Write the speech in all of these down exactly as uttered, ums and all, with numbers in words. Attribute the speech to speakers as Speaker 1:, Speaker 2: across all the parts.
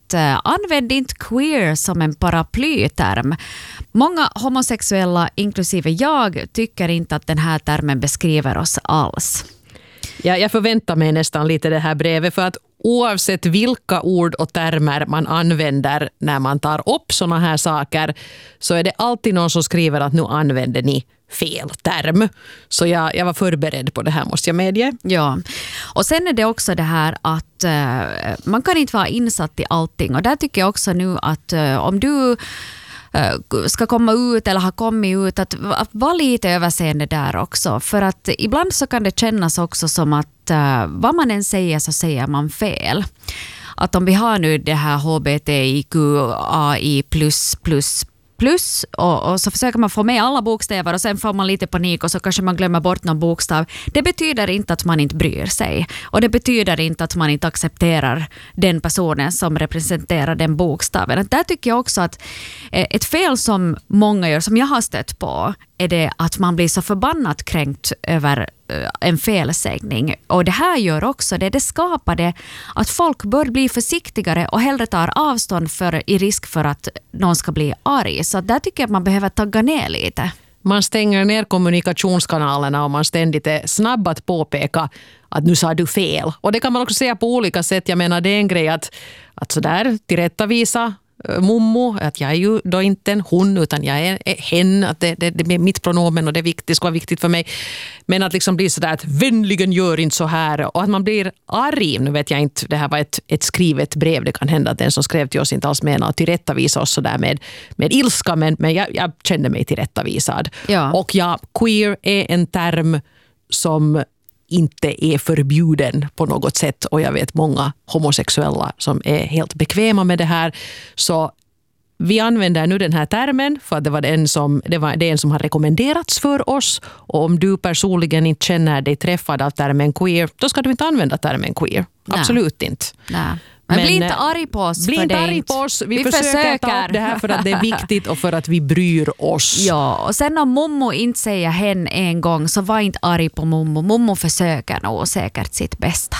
Speaker 1: att uh, använd inte queer som en paraplyterm. Många homosexuella, inklusive jag, tycker inte att den här termen beskriver oss alls.
Speaker 2: Ja, jag förväntar mig nästan lite det här brevet, för att oavsett vilka ord och termer man använder när man tar upp såna här saker, så är det alltid någon som skriver att nu använder ni fel term. Så jag, jag var förberedd på det här, måste jag medge.
Speaker 1: Ja, och sen är det också det här att uh, man kan inte vara insatt i allting. Och där tycker jag också nu att uh, om du ska komma ut eller har kommit ut, att, att vara lite överseende där också. För att ibland så kan det kännas också som att uh, vad man än säger så säger man fel. Att om vi har nu det här H B T I Q A I plus plus plus och, och så försöker man få med alla bokstäver och sen får man lite panik och så kanske man glömmer bort någon bokstav. Det betyder inte att man inte bryr sig. Och det betyder inte att man inte accepterar den personen som representerar den bokstaven. Där tycker jag också att ett fel som många gör, som jag har stött på, är det att man blir så förbannat kränkt över en felsägning. Och det här gör också det. Det skapar det att folk bör bli försiktigare och hellre tar avstånd för, i risk för att någon ska bli arg. Så där tycker jag att man behöver tagga ner lite.
Speaker 2: Man stänger ner kommunikationskanalerna och man ständigt är snabb att påpeka att nu sa du fel. Och det kan man också säga på olika sätt. Jag menar, det är en grej att, att sådär tillrättavisa mommo, att jag är ju då inte en hon utan jag är hen, att det, det, det är mitt pronomen och det, är viktigt, det ska vara viktigt för mig. Men att liksom bli sådär att vänligen gör inte så här, och att man blir arg. Nu vet jag inte, det här var ett, ett skrivet brev, det kan hända att den som skrev till oss inte alls menar att tillrättavisa oss sådär med, med ilska, men, men jag, jag kände mig tillrättavisad. Ja. Och ja, queer är en term som inte är förbjuden på något sätt, och jag vet många homosexuella som är helt bekväma med det här. Så vi använder nu den här termen för att det var den som, det var den som har rekommenderats för oss, och om du personligen inte känner dig träffad av termen queer, då ska du inte använda termen queer. Nej. Absolut inte.
Speaker 1: Nej. Men, Men bli inte arg på oss.
Speaker 2: Bli
Speaker 1: för
Speaker 2: inte
Speaker 1: det
Speaker 2: arg
Speaker 1: inte.
Speaker 2: på oss. Vi,
Speaker 1: vi
Speaker 2: försöker,
Speaker 1: försöker
Speaker 2: ta upp det här för att det är viktigt och för att vi bryr oss.
Speaker 1: Ja, och sen om mommo inte säger hen en gång, så var inte arg på mommo. Mommo försöker nog säkert sitt bästa.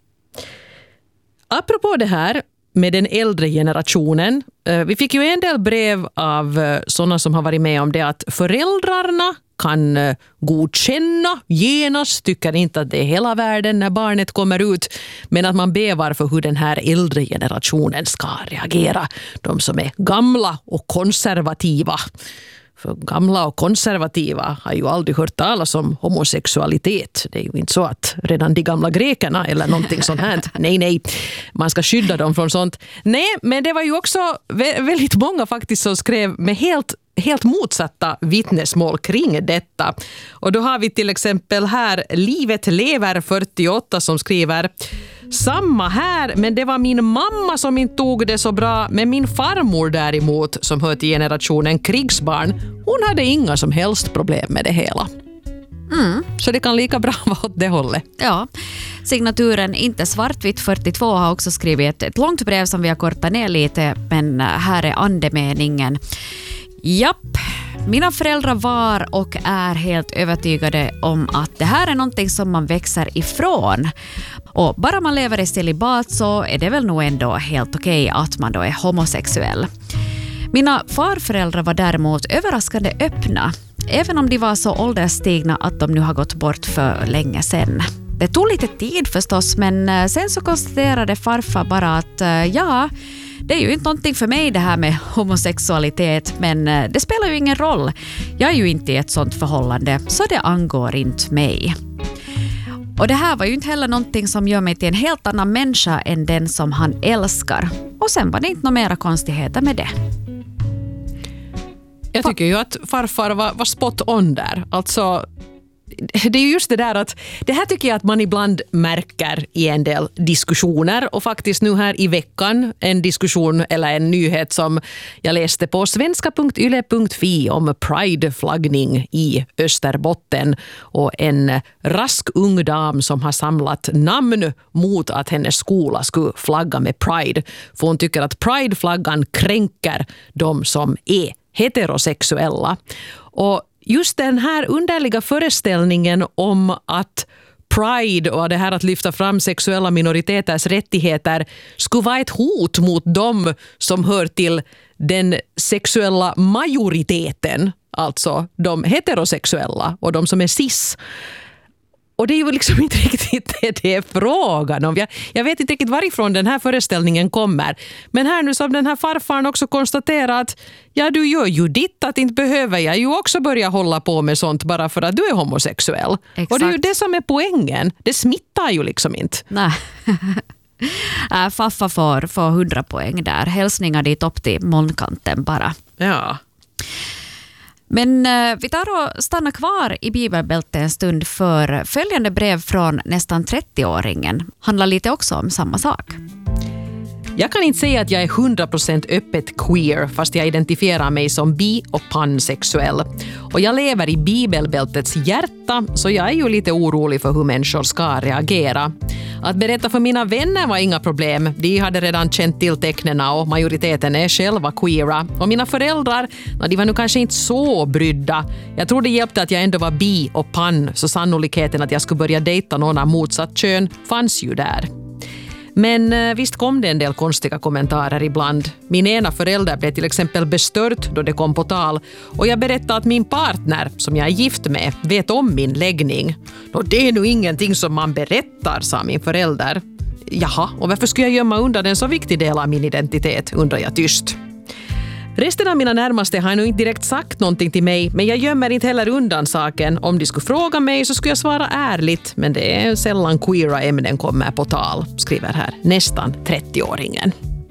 Speaker 2: Apropå det här med den äldre generationen. Vi fick ju en del brev av sådana som har varit med om det, att föräldrarna kan godkänna genast, tycker inte att det är hela världen när barnet kommer ut, men att man bevar för hur den här äldre generationen ska reagera. De som är gamla och konservativa. För gamla och konservativa har ju aldrig hört talas om homosexualitet. Det är ju inte så att redan de gamla grekerna eller någonting sånt här. Nej, nej. Man ska skydda dem från sånt. Nej, men det var ju också väldigt många faktiskt som skrev med helt helt motsatta vittnesmål kring detta. Och då har vi till exempel här Livet lever fyrtioåtta som skriver: samma här, men det var min mamma som inte tog det så bra, men min farmor däremot, som hör till generationen krigsbarn, hon hade inga som helst problem med det hela. Mm. Så det kan lika bra vara åt det hållet.
Speaker 1: Ja, signaturen inte svartvitt fyrtiotvå har också skrivit ett långt brev som vi har kortat ner lite, men här är andemeningen. Japp, mina föräldrar var och är helt övertygade om att det här är någonting som man växer ifrån. Och bara man lever i celibat så är det väl nog ändå helt okej att man då är homosexuell. Mina farföräldrar var däremot överraskande öppna, även om de var så ålderstigna att de nu har gått bort för länge sedan. Det tog lite tid förstås, men sen så konstaterade farfar bara att ja, det är ju inte någonting för mig det här med homosexualitet, men det spelar ju ingen roll. Jag är ju inte i ett sånt förhållande, så det angår inte mig. Och det här var ju inte heller någonting som gör mig till en helt annan människa än den som han älskar. Och sen var det inte några mera konstigheter med det.
Speaker 2: Jag tycker ju att farfar var, var spot on där. Alltså, det är ju just det där att det här tycker jag att man ibland märker i en del diskussioner, och faktiskt nu här i veckan en diskussion eller en nyhet som jag läste på svenska punkt yle punkt fi om Pride-flaggning i Österbotten, och en rask ung dam som har samlat namn mot att hennes skola skulle flagga med Pride, för hon tycker att Pride-flaggan kränker de som är heterosexuella. Och just den här underliga föreställningen om att pride och det här att lyfta fram sexuella minoriteters rättigheter skulle vara ett hot mot dem som hör till den sexuella majoriteten, alltså de heterosexuella och de som är cis. Och det är ju liksom inte riktigt det det är frågan om. Jag, jag vet inte riktigt varifrån den här föreställningen kommer. Men här nu som den här farfaren också konstaterar att ja, du gör ju ditt, att inte behöver jag ju också börja hålla på med sånt bara för att du är homosexuell. Exakt. Och det är ju det som är poängen. Det smittar ju liksom inte.
Speaker 1: Nej. äh, Faffa får, får hundra poäng där. Hälsningar dit upp till molnkanten bara.
Speaker 2: Ja.
Speaker 1: Men eh, vi tar och stannar kvar i bibelbältet en stund för följande brev från nästan trettio-åringen handlar lite också om samma sak.
Speaker 2: Jag kan inte säga att jag är hundra procent öppet queer fast jag identifierar mig som bi- och pansexuell. Och jag lever i bibelbältets hjärta så jag är ju lite orolig för hur människor ska reagera. Att berätta för mina vänner var inga problem. De hade redan känt till tecknena och majoriteten är själva queera. Och mina föräldrar, de var nu kanske inte så brydda. Jag tror det hjälpte att jag ändå var bi och pan så sannolikheten att jag skulle börja dejta någon av motsatt kön fanns ju där. Men visst kom det en del konstiga kommentarer ibland. Min ena förälder blev till exempel bestört då det kom på tal. Och jag berättade att min partner, som jag är gift med, vet om min läggning. Och det är nog ingenting som man berättar, sa min förälder. Jaha, och varför skulle jag gömma undan en så viktig del av min identitet, undrar jag tyst. Resten av mina närmaste har nog inte direkt sagt någonting till mig, men jag gömmer inte heller undan saken. Om de skulle fråga mig så skulle jag svara ärligt, men det är sällan queera ämnen kommer på tal, skriver här nästan trettio-åringen.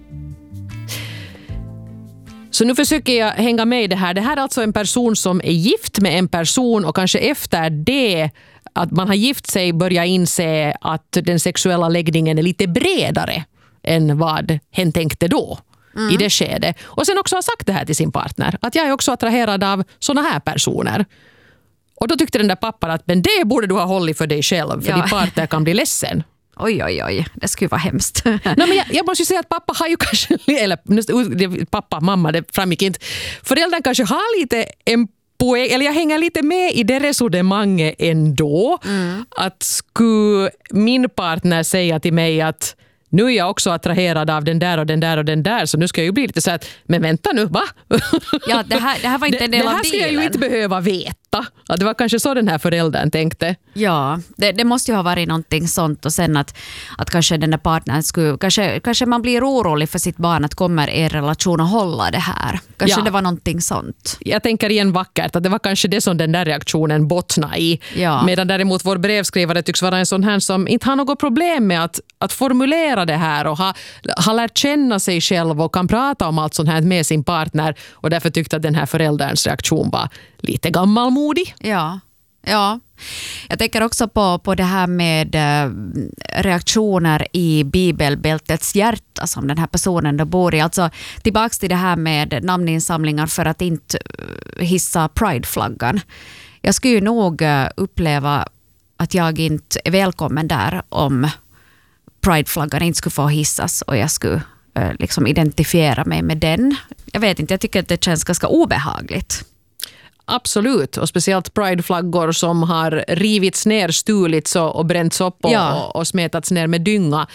Speaker 2: Så nu försöker jag hänga med i det här. Det här är alltså en person som är gift med en person och kanske efter det att man har gift sig börjar inse att den sexuella läggningen är lite bredare än vad hen tänkte då. Mm. I det skedet. Och sen också har sagt det här till sin partner. Att jag är också attraherad av såna här personer. Och då tyckte den där pappan att men det borde du ha hållit för dig själv. För ja. Din partner kan bli ledsen.
Speaker 1: Oj, oj, oj. Det skulle vara hemskt.
Speaker 2: Nej, men jag, jag måste ju säga att pappa har ju kanske... Eller pappa, mamma, det framgick inte. Föräldern kanske har lite en poäng. Eller jag hänger lite med i det resonemanget ändå. Mm. Att skulle min partner säga till mig att nu är jag också attraherad av den där och den där och den där. Så nu ska jag ju bli lite så att, men vänta nu, va?
Speaker 1: Ja, det här, det här var inte en del
Speaker 2: det,
Speaker 1: av
Speaker 2: det här ska
Speaker 1: dealen.
Speaker 2: jag ju inte behöva veta. Att det var kanske så den här föräldern tänkte.
Speaker 1: Ja, det, det måste ju ha varit någonting sånt. Och sen att, att kanske den där partnern skulle... Kanske, kanske man blir orolig för sitt barn att kommer er relation att hålla det här. Kanske ja. Det var någonting sånt.
Speaker 2: Jag tänker igen vackert att det var kanske det som den där reaktionen bottnade i. Ja. Medan däremot vår brevskrivare tycks vara en sån här som inte har något problem med att, att formulera det här och ha, ha lärt känna sig själv och kan prata om allt sånt här med sin partner. Och därför tyckte att den här förälderns reaktion var lite gammalmodig.
Speaker 1: Ja, ja. Jag tänker också på, på det här med äh, reaktioner i bibelbältets hjärta som den här personen då bor i. Alltså tillbaka till det här med namninsamlingar för att inte hissa prideflaggan. Jag skulle ju nog äh, uppleva att jag inte är välkommen där om prideflaggan inte skulle få hissas och jag skulle äh, liksom identifiera mig med den. Jag vet inte, jag tycker att det känns ganska obehagligt.
Speaker 2: Absolut, och speciellt prideflaggor som har rivits ner, stulits och, och bränts upp och, ja. och, och smetats ner med dynga.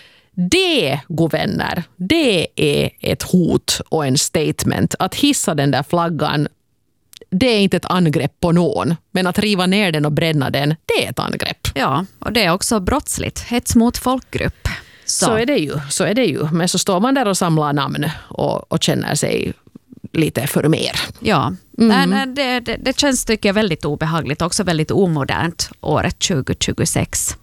Speaker 2: Det, god vänner, det är ett hot och en statement. Att hissa den där flaggan, det är inte ett angrepp på någon. Men att riva ner den och bränna den, det är ett angrepp.
Speaker 1: Ja, och det är också brottsligt. Hets mot folkgrupp. Så,
Speaker 2: så är det ju, så är det ju. Men så står man där och samlar namn och, och känner sig lite för mer.
Speaker 1: Ja, mm. nej, det, det, det känns tycker jag väldigt obehagligt. Också väldigt omodernt året tjugo tjugosex.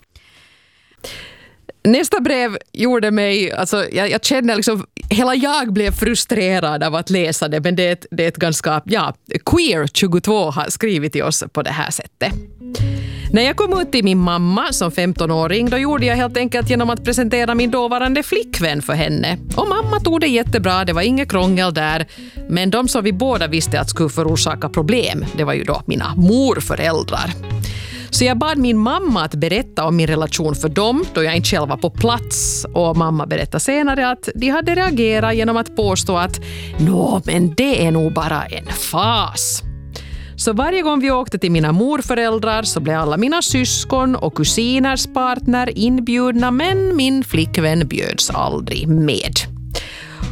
Speaker 2: Nästa brev gjorde mig, alltså jag, jag känner liksom, hela jag blev frustrerad av att läsa det, men det är ett, det är ett ganska, ja, Queer tjugotvå har skrivit till oss på det här sättet. När jag kom ut till min mamma som femtonåring, då gjorde jag helt enkelt genom att presentera min dåvarande flickvän för henne. Och mamma tog det jättebra, det var inget krångel där. Men de som vi båda visste att skulle förorsaka problem, det var ju då mina morföräldrar. Så jag bad min mamma att berätta om min relation för dem då jag inte själv var på plats. Och mamma berättade senare att de hade reagerat genom att påstå att nå, men det är nog bara en fas. Så varje gång vi åkte till mina morföräldrar så blev alla mina syskon och kusiners partner inbjudna, men min flickvän bjöds aldrig med.